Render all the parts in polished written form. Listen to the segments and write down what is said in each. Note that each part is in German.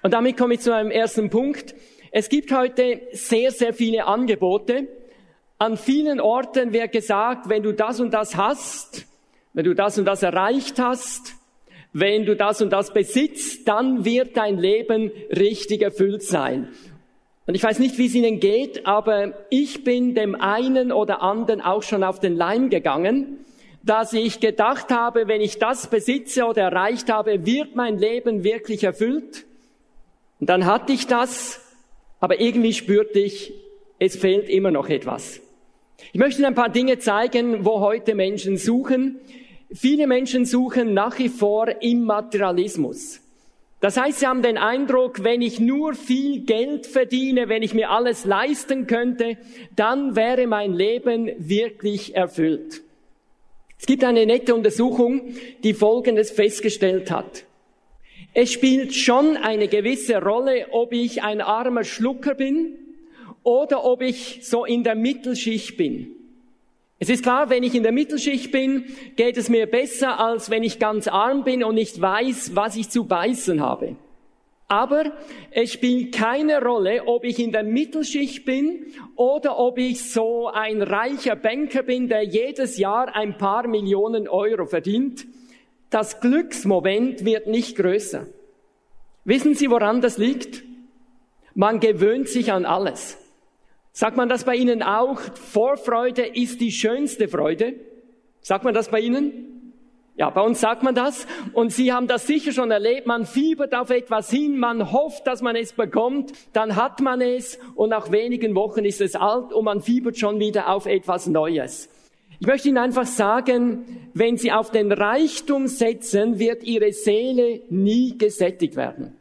Und damit komme ich zu einem ersten Punkt. Es gibt heute sehr, sehr viele Angebote. An vielen Orten wird gesagt, wenn du das und das hast, wenn du das und das erreicht hast, wenn du das und das besitzt, dann wird dein Leben richtig erfüllt sein. Und ich weiß nicht, wie es Ihnen geht, aber ich bin dem einen oder anderen auch schon auf den Leim gegangen, dass ich gedacht habe, wenn ich das besitze oder erreicht habe, wird mein Leben wirklich erfüllt. Und dann hatte ich das, aber irgendwie spürte ich, es fehlt immer noch etwas. Ich möchte Ihnen ein paar Dinge zeigen, wo heute Menschen suchen. Viele Menschen suchen nach wie vor im Materialismus. Das heißt, sie haben den Eindruck, wenn ich nur viel Geld verdiene, wenn ich mir alles leisten könnte, dann wäre mein Leben wirklich erfüllt. Es gibt eine nette Untersuchung, die Folgendes festgestellt hat. Es spielt schon eine gewisse Rolle, ob ich ein armer Schlucker bin oder ob ich so in der Mittelschicht bin. Es ist klar, wenn ich in der Mittelschicht bin, geht es mir besser, als wenn ich ganz arm bin und nicht weiß, was ich zu beißen habe. Aber es spielt keine Rolle, ob ich in der Mittelschicht bin oder ob ich so ein reicher Banker bin, der jedes Jahr ein paar Millionen Euro verdient. Das Glücksmoment wird nicht größer. Wissen Sie, woran das liegt? Man gewöhnt sich an alles. Sagt man das bei Ihnen auch? Vorfreude ist die schönste Freude. Sagt man das bei Ihnen? Ja, bei uns sagt man das. Und Sie haben das sicher schon erlebt. Man fiebert auf etwas hin, man hofft, dass man es bekommt. Dann hat man es und nach wenigen Wochen ist es alt und man fiebert schon wieder auf etwas Neues. Ich möchte Ihnen einfach sagen, wenn Sie auf den Reichtum setzen, wird Ihre Seele nie gesättigt werden.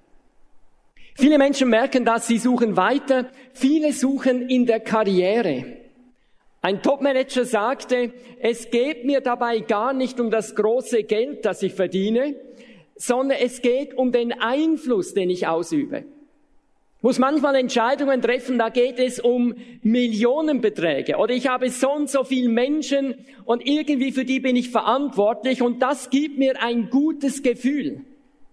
Viele Menschen merken das, sie suchen weiter. Viele suchen in der Karriere. Ein Topmanager sagte, es geht mir dabei gar nicht um das große Geld, das ich verdiene, sondern es geht um den Einfluss, den ich ausübe. Ich muss manchmal Entscheidungen treffen, da geht es um Millionenbeträge. Oder ich habe so und so viele Menschen und irgendwie für die bin ich verantwortlich und das gibt mir ein gutes Gefühl.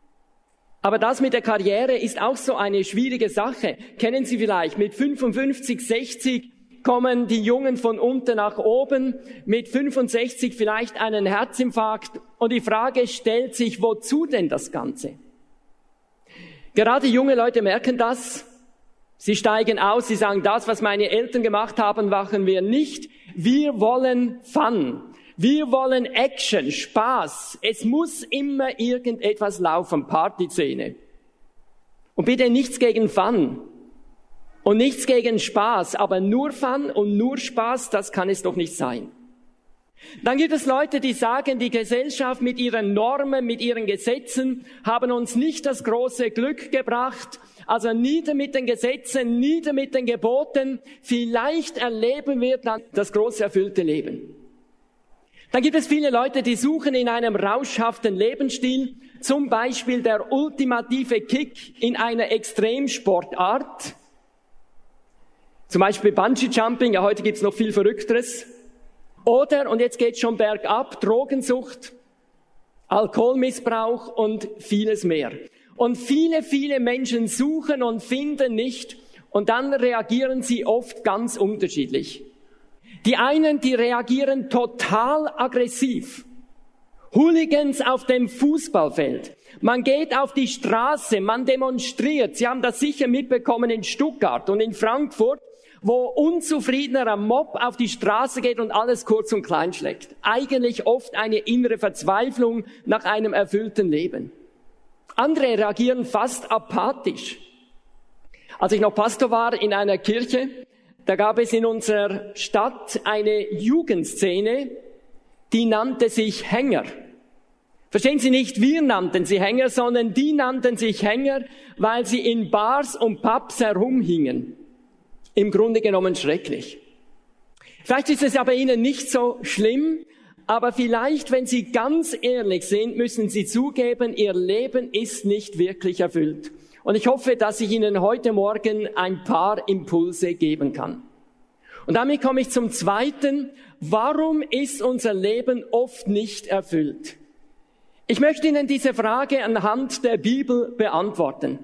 Aber das mit der Karriere ist auch so eine schwierige Sache. Kennen Sie vielleicht, mit 55, 60 kommen die Jungen von unten nach oben, mit 65 vielleicht einen Herzinfarkt und die Frage stellt sich, wozu denn das Ganze? Gerade junge Leute merken das. Sie steigen aus, sie sagen, das, was meine Eltern gemacht haben, machen wir nicht. Wir wollen Fun. Wir wollen Action, Spaß. Es muss immer irgendetwas laufen, Partyszene. Und bitte nichts gegen Fun und nichts gegen Spaß, aber nur Fun und nur Spaß, das kann es doch nicht sein. Dann gibt es Leute, die sagen, die Gesellschaft mit ihren Normen, mit ihren Gesetzen haben uns nicht das große Glück gebracht. Also nieder mit den Gesetzen, nieder mit den Geboten. Vielleicht erleben wir dann das große erfüllte Leben. Dann gibt es viele Leute, die suchen in einem rauschhaften Lebensstil, zum Beispiel der ultimative Kick in einer Extremsportart. Zum Beispiel Bungee-Jumping, ja heute gibt's noch viel Verrückteres. Oder, und jetzt geht's schon bergab, Drogensucht, Alkoholmissbrauch und vieles mehr. Und viele, viele Menschen suchen und finden nicht und dann reagieren sie oft ganz unterschiedlich. Die einen, die reagieren total aggressiv. Hooligans auf dem Fußballfeld. Man geht auf die Straße, man demonstriert. Sie haben das sicher mitbekommen in Stuttgart und in Frankfurt, wo unzufriedener Mob auf die Straße geht und alles kurz und klein schlägt. Eigentlich oft eine innere Verzweiflung nach einem erfüllten Leben. Andere reagieren fast apathisch. Als ich noch Pastor war in einer Kirche, da gab es in unserer Stadt eine Jugendszene, die nannte sich Hänger. Verstehen Sie nicht, wir nannten sie Hänger, sondern die nannten sich Hänger, weil sie in Bars und Pubs herumhingen. Im Grunde genommen schrecklich. Vielleicht ist es ja bei Ihnen nicht so schlimm, aber vielleicht, wenn Sie ganz ehrlich sind, müssen Sie zugeben, Ihr Leben ist nicht wirklich erfüllt. Und ich hoffe, dass ich Ihnen heute Morgen ein paar Impulse geben kann. Und damit komme ich zum Zweiten. Warum ist unser Leben oft nicht erfüllt? Ich möchte Ihnen diese Frage anhand der Bibel beantworten.